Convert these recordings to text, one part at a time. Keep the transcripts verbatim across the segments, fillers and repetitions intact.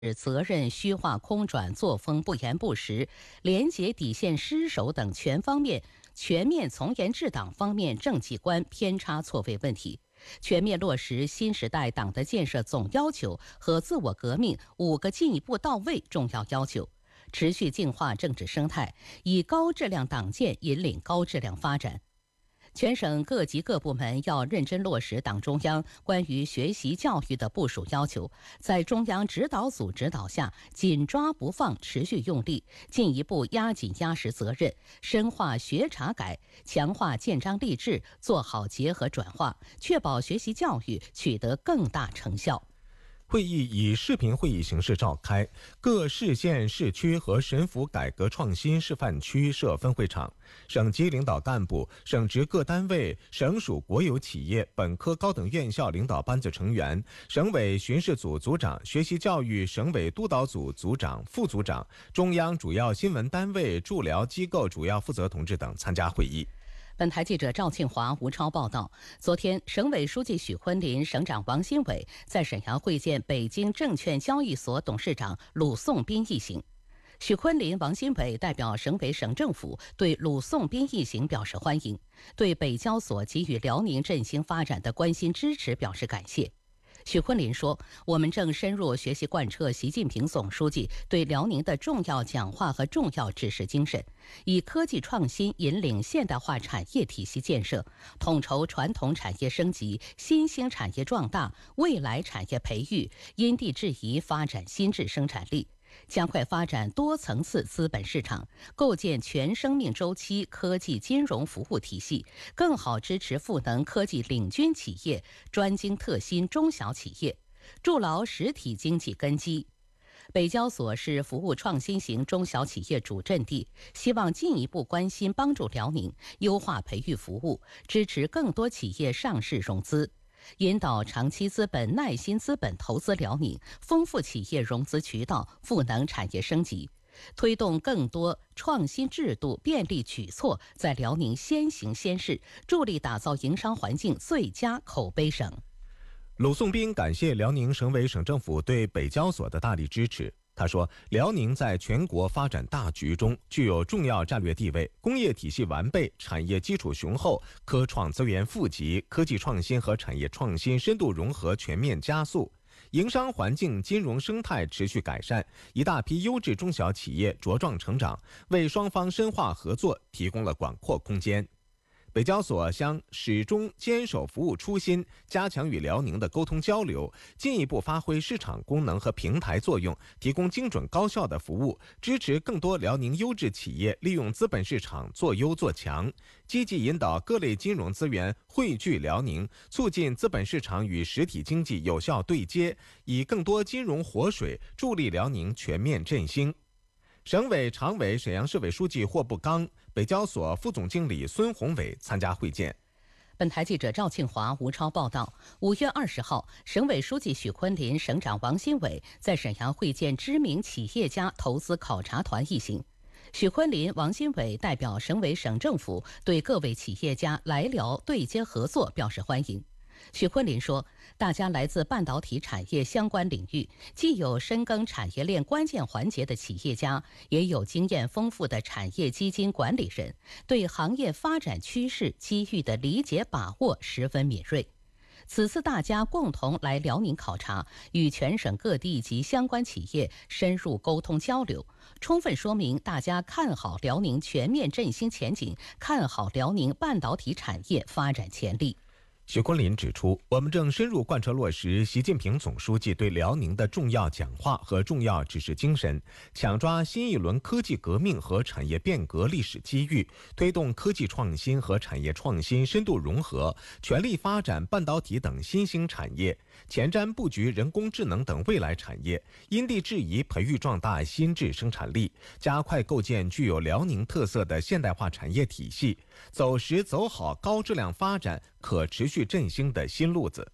责任虚化空转、作风不严不实、廉洁底线失守等全方面全面从严治党方面政绩观偏差错位问题，全面落实新时代党的建设总要求和自我革命五个进一步到位重要要求，持续净化政治生态，以高质量党建引领高质量发展。全省各级各部门要认真落实党中央关于学习教育的部署要求，在中央指导组指导下，紧抓不放，持续用力，进一步压紧压实责任，深化学查改，强化建章立制，做好结合转化，确保学习教育取得更大成效。 会议以视频会议形式召开，各市县市区和省府改革创新示范区设分会场，省级领导干部、省直各单位、省属国有企业、本科高等院校领导班子成员、省委巡视组组长、学习教育省委督导组组长、副组长、中央主要新闻单位驻辽机构主要负责同志等参加会议。 本台记者赵庆华、吴超报道，昨天，省委书记许昆林、省长王新伟在沈阳会见北京证券交易所董事长鲁颂斌一行。许昆林、王新伟代表省委省政府对鲁颂斌一行表示欢迎，对北交所给予辽宁振兴发展的关心支持表示感谢。许昆林说，我们正深入学习贯彻习近平总书记对辽宁的重要讲话和重要指示精神，以科技创新引领现代化产业体系建设，统筹传统产业升级、新兴产业壮大、未来产业培育，因地制宜发展新质生产力，加快发展多层次资本市场，构建全生命周期科技金融服务体系，更好支持赋能科技领军企业、专精特新中小企业，筑牢实体经济根基。北交所是服务创新型中小企业主阵地，希望进一步关心帮助辽宁优化培育服务，支持更多企业上市融资，引导长期资本、耐心资本投资辽宁，丰富企业融资渠道，赋能产业升级，推动更多创新制度便利举措在辽宁先行先试，助力打造营商环境最佳口碑省。 鲁颂斌感谢辽宁省委省政府对北交所的大力支持。他说，辽宁在全国发展大局中具有重要战略地位，工业体系完备，产业基础雄厚，科创资源富集，科技创新和产业创新深度融合全面加速，营商环境、金融生态持续改善，一大批优质中小企业茁壮成长，为双方深化合作提供了广阔空间。北交所将始终坚守服务初心，加强与辽宁的沟通交流，进一步发挥市场功能和平台作用，提供精准高效的服务，支持更多辽宁优质企业利用资本市场做优做强，积极引导各类金融资源汇聚辽宁，促进资本市场与实体经济有效对接，以更多金融活水助力辽宁全面振兴。省委常委、沈阳市委书记霍步刚、北交所副总经理孙宏伟参加会见。 本台记者赵庆华、吴超报道，五月二十号，省委书记许昆林、省长王新伟在沈阳会见知名企业家投资考察团一行。许昆林、王新伟代表省委省政府对各位企业家来辽对接合作表示欢迎。许昆林说，大家来自半导体产业相关领域，既有深耕产业链关键环节的企业家，也有经验丰富的产业基金管理人，对行业发展趋势、机遇的理解把握十分敏锐。此次大家共同来辽宁考察，与全省各地及相关企业深入沟通交流，充分说明大家看好辽宁全面振兴前景，看好辽宁半导体产业发展潜力。 许昆林指出，我们正深入贯彻落实习近平总书记对辽宁的重要讲话和重要指示精神，抢抓新一轮科技革命和产业变革历史机遇，推动科技创新和产业创新深度融合，全力发展半导体等新兴产业，前瞻布局人工智能等未来产业，因地制宜培育壮大新质生产力，加快构建具有辽宁特色的现代化产业体系，走实走好高质量发展、可持续振兴的新路子。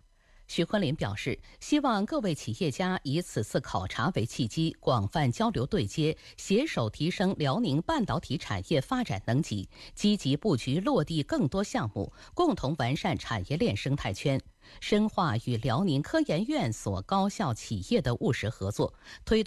徐昆林表示，希望各位企业家以此次考察为契机，广泛交流对接，携手提升辽宁半导体产业发展能级，积极布局落地更多项目，共同完善产业链生态圈，深化与辽宁科研院所高校企业的务实合作，推